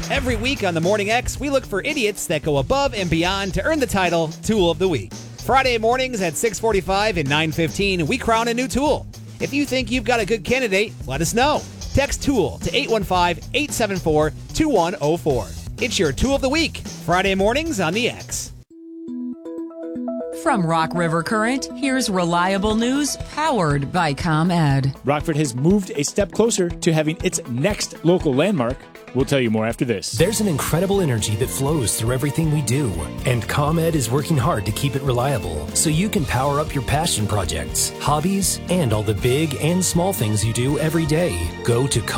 Every week on the Morning X, we look for idiots that go above and beyond to earn the title Tool of the Week. Friday mornings at 6:45 and 9:15, we crown a new tool. If you think you've got a good candidate, let us know. Text TOOL to 815-874-2104. It's your Tool of the Week, Friday mornings on the X. From Rock River Current, here's reliable news powered by ComEd. Rockford has moved a step closer to having its next local landmark. We'll tell you more after this. There's an incredible energy that flows through everything we do, and ComEd is working hard to keep it reliable so you can power up your passion projects, hobbies, and all the big and small things you do every day. Go to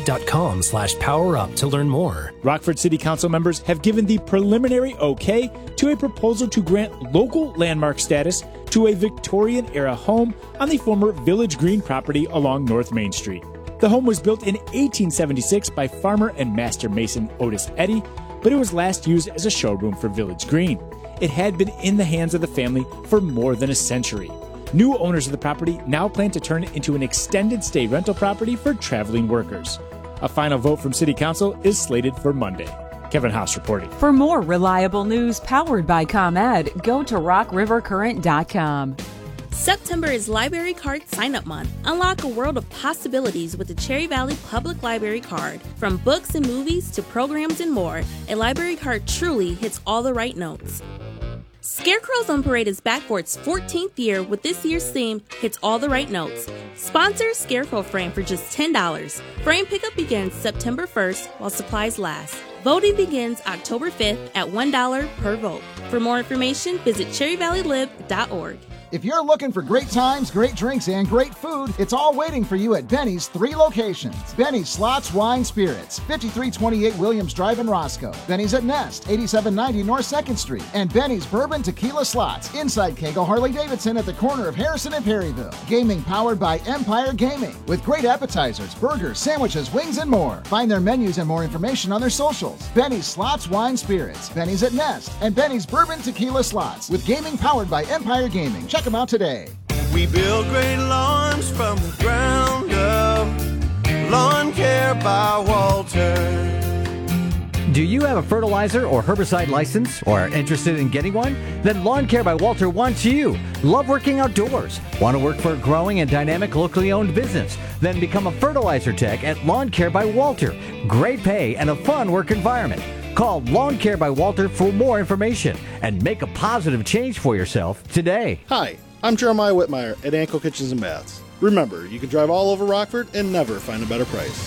ComEd.com/powerup to learn more. Rockford City Council members have given the preliminary okay to a proposal to grant local landmark status to a Victorian-era home on the former Village Green property along North Main Street. The home was built in 1876 by farmer and master mason Otis Eddy, but it was last used as a showroom for Village Green. It had been in the hands of the family for more than a century. New owners of the property now plan to turn it into an extended stay rental property for traveling workers. A final vote from City Council is slated for Monday. Kevin Haas reporting. For more reliable news powered by ComEd, go to rockrivercurrent.com. September is Library Card Sign-Up Month. Unlock a world of possibilities with the Cherry Valley Public Library Card. From books and movies to programs and more, a library card truly hits all the right notes. Scarecrows on Parade is back for its 14th year with this year's theme, Hits All the Right Notes. Sponsor a Scarecrow frame for just $10. Frame pickup begins September 1st while supplies last. Voting begins October 5th at $1 per vote. For more information, visit cherryvalleylib.org. If you're looking for great times, great drinks, and great food, it's all waiting for you at Benny's 3 locations. Benny's Slots, Wine, Spirits, 5328 Williams Drive in Roscoe. Benny's at Nest, 8790 North 2nd Street. And Benny's Bourbon Tequila Slots, inside Kegel Harley-Davidson at the corner of Harrison and Perryville. Gaming powered by Empire Gaming, with great appetizers, burgers, sandwiches, wings, and more. Find their menus and more information on their socials. Benny's Slots, Wine, Spirits, Benny's at Nest, and Benny's Bourbon Tequila Slots, with gaming powered by Empire Gaming. Check them out today. We build great lawns from the ground up. Lawn Care by Walter. Do you have a fertilizer or herbicide license or are interested in getting one? Then Lawn Care by Walter wants you. Love working outdoors? Want to work for a growing and dynamic locally owned business? Then become a fertilizer tech at Lawn Care by Walter. Great pay and a fun work environment. Call Lawn Care by Walter for more information and make a positive change for yourself today. Hi, I'm Jeremiah Whitmire at Ankle Kitchens and Baths. Remember, you can drive all over Rockford and never find a better price.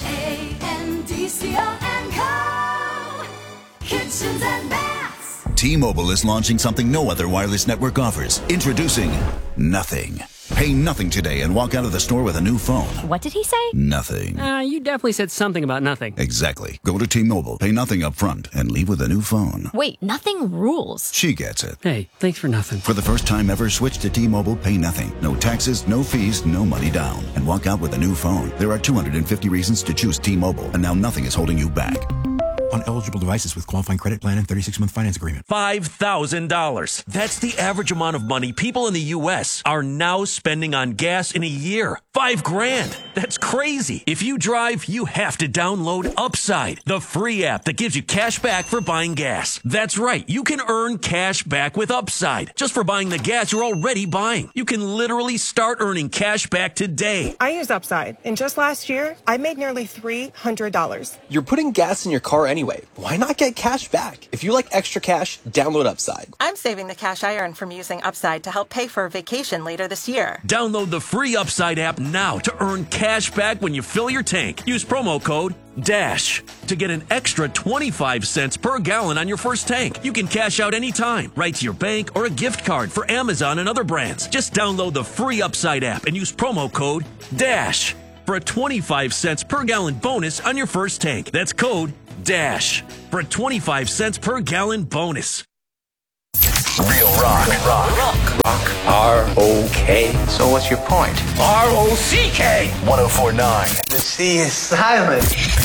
A-N-D-C-O-N-Co. Kitchens and Baths. T-Mobile is launching something no other wireless network offers. Introducing Nothing. Pay nothing today and walk out of the store with a new phone. What did he say? Nothing. You definitely said something about nothing. Exactly. Go to T-Mobile, pay nothing up front, and leave with a new phone. Wait, nothing rules. She gets it. Hey, thanks for nothing. For the first time ever, switch to T-Mobile, pay nothing. No taxes, no fees, no money down. And walk out with a new phone. There are 250 reasons to choose T-Mobile, and now nothing is holding you back. On eligible devices with qualifying credit plan and 36-month finance agreement. $5,000. That's the average amount of money people in the U.S. are now spending on gas in a year. $5,000. That's crazy. If you drive, you have to download Upside, the free app that gives you cash back for buying gas. That's right. You can earn cash back with Upside just for buying the gas you're already buying. You can literally start earning cash back today. I use Upside, and just last year, I made nearly $300. You're putting gas in your car anyway. Why not get cash back? If you like extra cash, download Upside. I'm saving the cash I earn from using Upside to help pay for a vacation later this year. Download the free Upside app now to earn cash back when you fill your tank. Use promo code DASH to get an extra 25 cents per gallon on your first tank. You can cash out anytime, right to your bank or a gift card for Amazon and other brands. Just download the free Upside app and use promo code DASH for a 25 cents per gallon bonus on your first tank. That's code DASH for a 25 cents per gallon bonus. Real rock. R-O-K. So what's your point? R-O-C-K. 104.9. The C is silent.